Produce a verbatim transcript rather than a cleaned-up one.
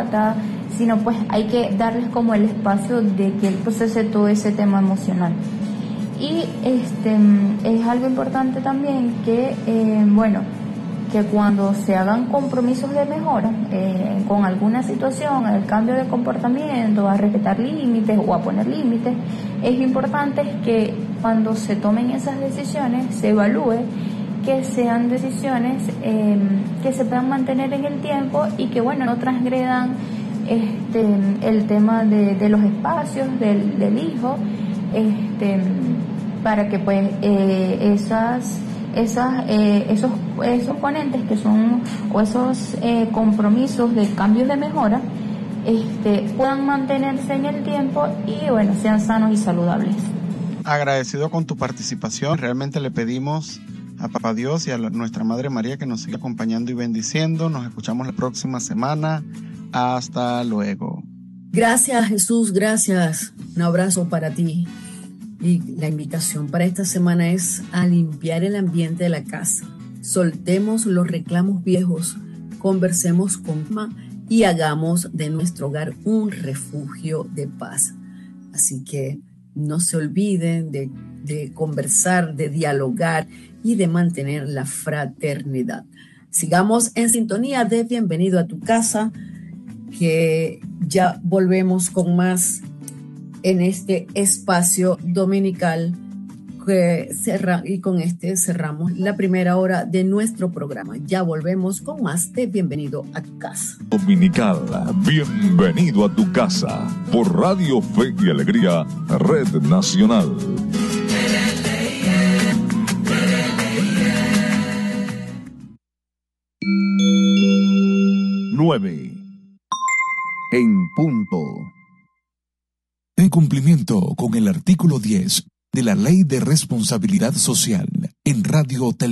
trata, sino pues hay que darles como el espacio de que él procese todo ese tema emocional. Y este es algo importante también que, eh, bueno, que cuando se hagan compromisos de mejora eh, con alguna situación, el cambio de comportamiento, a respetar límites o a poner límites, es importante que cuando se tomen esas decisiones se evalúe que sean decisiones eh, que se puedan mantener en el tiempo y que, bueno, no transgredan este, el tema de, de los espacios del, del hijo, este, para que pues eh, esas esas eh, esos esos ponentes que son o esos eh, compromisos de cambios de mejora este, puedan mantenerse en el tiempo y, bueno, sean sanos y saludables. Agradecido con tu participación. Realmente le pedimos a Papá Dios y a la, nuestra Madre María que nos siga acompañando y bendiciendo. Nos escuchamos la próxima semana. Hasta luego. Gracias, Jesús, gracias. Un abrazo para ti. Y la invitación para esta semana es a limpiar el ambiente de la casa. Soltemos los reclamos viejos, conversemos con mamá y hagamos de nuestro hogar un refugio de paz. Así que no se olviden de, de conversar, de dialogar y de mantener la fraternidad. Sigamos en sintonía de Bienvenido a tu Casa, que ya volvemos con más en este espacio dominical que cerra, y con este cerramos la primera hora de nuestro programa. Ya volvemos con más de Bienvenido a tu Casa. Dominical, Bienvenido a tu Casa, por Radio Fe y Alegría, Red Nacional. Nueve en punto. En cumplimiento con el artículo diez de la Ley de Responsabilidad Social en Radio Televisión.